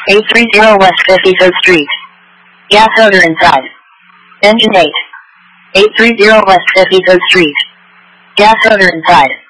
830 West 53rd Street. Gas odor inside. Engine 8. 830 West 53rd Street. Gas odor inside.